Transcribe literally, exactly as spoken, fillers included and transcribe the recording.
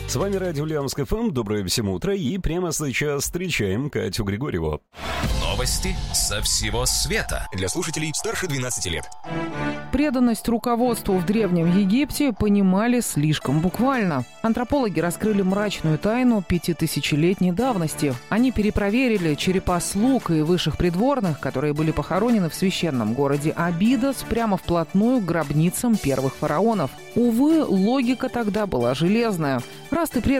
С вами Радио Ульяновск эф эм. Доброе всем утро. И прямо сейчас встречаем Катю Григорьеву. Новости со всего света. Для слушателей старше двенадцати лет. Преданность руководству в Древнем Египте понимали слишком буквально. Антропологи раскрыли мрачную тайну пятитысячелетней давности. Они перепроверили черепа слуг и высших придворных, которые были похоронены в священном городе Абидос, прямо вплотную к гробницам первых фараонов. Увы, логика тогда была железная. Раз ты предан